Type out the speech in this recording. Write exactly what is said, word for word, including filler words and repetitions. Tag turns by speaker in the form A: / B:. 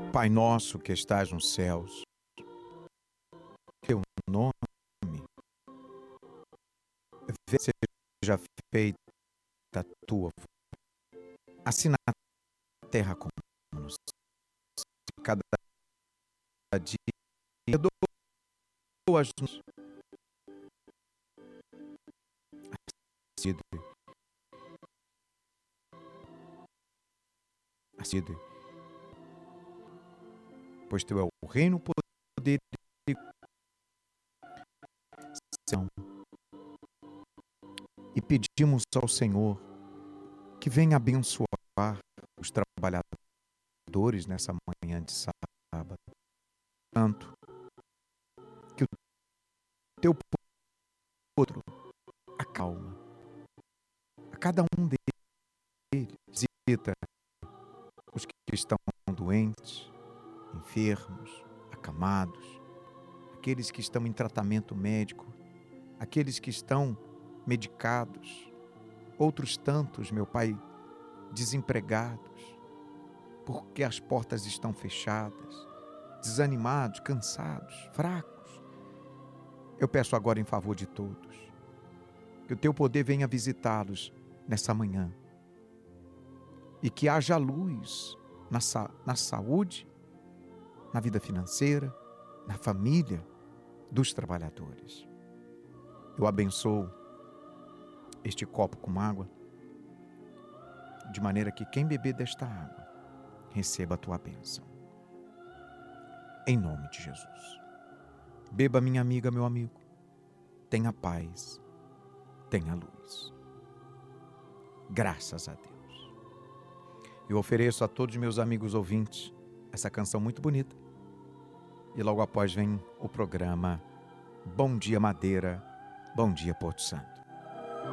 A: Pai nosso que estás nos céus, teu nome seja feita a tua vontade, assim na terra como no céu. Cada dia perdoa as nossas assim, pois teu é o reino, o poder e são. E pedimos ao Senhor que venha abençoar os trabalhadores nessa manhã de sábado. Tanto que o teu poder acalma a cada um deles, visita os que estão doentes, enfermos, acamados, aqueles que estão em tratamento médico, aqueles que estão medicados, outros tantos, meu Pai, desempregados, porque as portas estão fechadas, desanimados, cansados, fracos. Eu peço agora em favor de todos, que o teu poder venha visitá-los nessa manhã e que haja luz na, sa- na saúde, na vida financeira, na família dos trabalhadores. Eu abençoo este copo com água, de maneira que quem beber desta água receba a tua bênção. Em nome de Jesus. Beba, minha amiga, meu amigo. Tenha paz, tenha luz. Graças a Deus. Eu ofereço a todos meus amigos ouvintes essa canção muito bonita. E logo após vem o programa Bom Dia Madeira, Bom Dia Porto Santo.